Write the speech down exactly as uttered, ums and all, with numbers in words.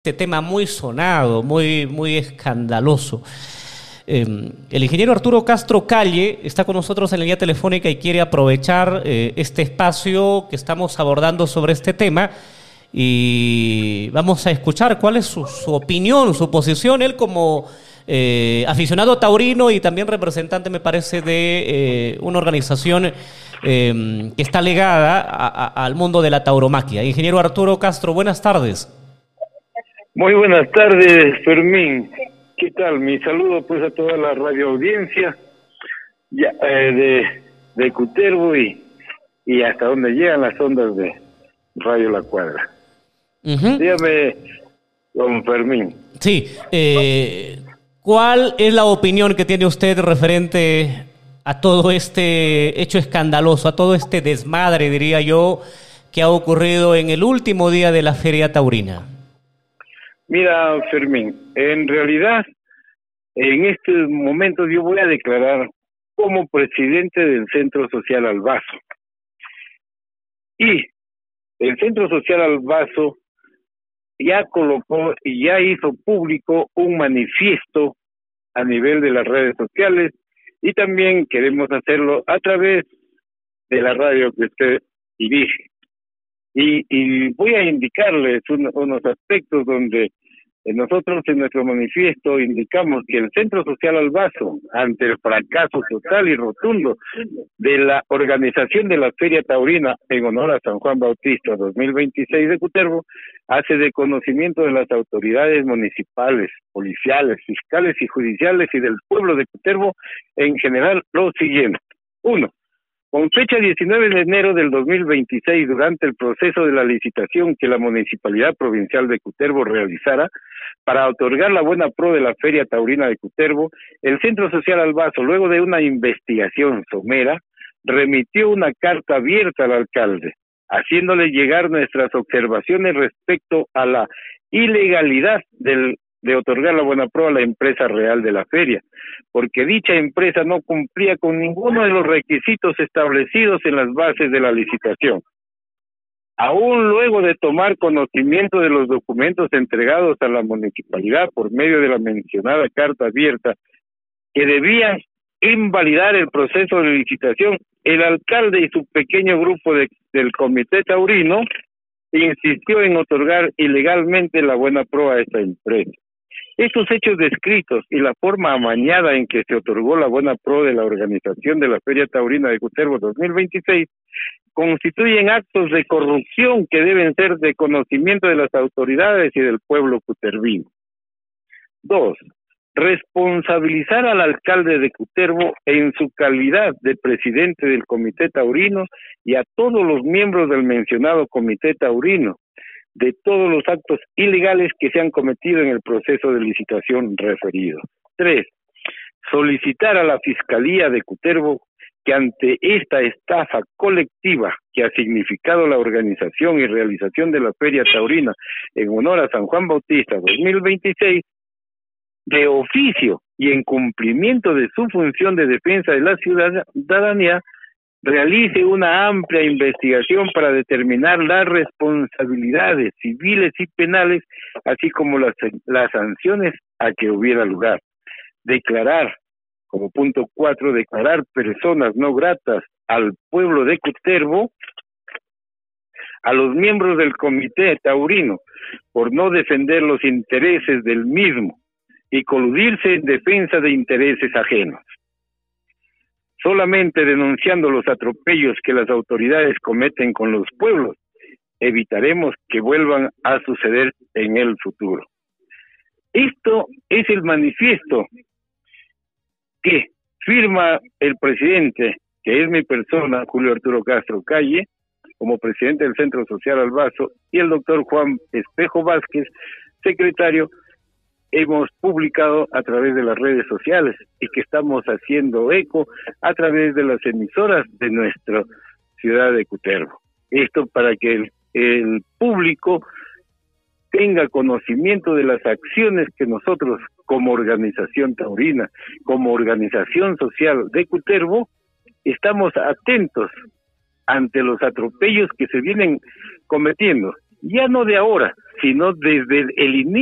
Este tema muy sonado, muy, muy escandaloso. Eh, el ingeniero Arturo Castro Calle está con nosotros en la línea telefónica y quiere aprovechar eh, este espacio que estamos abordando sobre este tema y vamos a escuchar cuál es su, su opinión, su posición, él como eh, aficionado taurino y también representante, me parece, de eh, una organización eh, que está ligada a, a, al mundo de la tauromaquia. Ingeniero Arturo Castro, buenas tardes. Muy buenas tardes, Fermín. ¿Qué tal? Mi saludo pues a toda la radioaudiencia ya, eh, de, de Cutervo y, y hasta donde llegan las ondas de Radio La Cuadra. Uh-huh. Dígame, don Fermín. Sí, eh, ¿cuál es la opinión que tiene usted referente a todo este hecho escandaloso, a todo este desmadre, diría yo, que ha ocurrido en el último día de la Feria Taurina? Mira, Fermín, en realidad, en estos momentos yo voy a declarar como presidente del Centro Social Albazo. Y el Centro Social Albazo ya colocó y ya hizo público un manifiesto a nivel de las redes sociales y también queremos hacerlo a través de la radio que usted dirige. Y, y voy a indicarles un, unos aspectos donde nosotros en nuestro manifiesto indicamos que el Centro Social Albazo, ante el fracaso total y rotundo de la organización de la Feria Taurina en honor a San Juan Bautista dos mil veintiséis de Cutervo, hace de conocimiento de las autoridades municipales, policiales, fiscales y judiciales y del pueblo de Cutervo en general lo siguiente. Uno, con fecha diecinueve de enero del dos mil veintiséis, durante el proceso de la licitación que la Municipalidad Provincial de Cutervo realizara para otorgar la buena pro de la Feria Taurina de Cutervo, el Centro Social Albazo, luego de una investigación somera, remitió una carta abierta al alcalde, haciéndole llegar nuestras observaciones respecto a la ilegalidad del de otorgar la buena pro a la empresa real de la feria, porque dicha empresa no cumplía con ninguno de los requisitos establecidos en las bases de la licitación. Aún luego de tomar conocimiento de los documentos entregados a la municipalidad por medio de la mencionada carta abierta, que debían invalidar el proceso de licitación, el alcalde y su pequeño grupo de, del Comité Taurino insistió en otorgar ilegalmente la buena pro a esta empresa. Estos hechos descritos y la forma amañada en que se otorgó la buena pro de la organización de la Feria Taurina de Cutervo dos mil veintiséis constituyen actos de corrupción que deben ser de conocimiento de las autoridades y del pueblo cutervino. Dos, responsabilizar al alcalde de Cutervo en su calidad de presidente del Comité Taurino y a todos los miembros del mencionado Comité Taurino de todos los actos ilegales que se han cometido en el proceso de licitación referido. Tres, solicitar a la Fiscalía de Cutervo que ante esta estafa colectiva que ha significado la organización y realización de la Feria Taurina en honor a San Juan Bautista dos mil veintiséis, de oficio y en cumplimiento de su función de defensa de la ciudadanía, realice una amplia investigación para determinar las responsabilidades civiles y penales, así como las, las sanciones a que hubiera lugar. Declarar, como punto cuatro, declarar personas no gratas al pueblo de Cutervo, a los miembros del Comité Taurino, por no defender los intereses del mismo y coludirse en defensa de intereses ajenos. Solamente denunciando los atropellos que las autoridades cometen con los pueblos, evitaremos que vuelvan a suceder en el futuro. Esto es el manifiesto que firma el presidente, que es mi persona, Julio Arturo Castro Calle, como presidente del Centro Social Albazo, y el doctor Juan Espejo Vázquez, secretario. Hemos publicado a través de las redes sociales y que estamos haciendo eco a través de las emisoras de nuestra ciudad de Cutervo. Esto para que el, el público tenga conocimiento de las acciones que nosotros como organización taurina, como organización social de Cutervo, estamos atentos ante los atropellos que se vienen cometiendo ya no de ahora, sino desde el inicio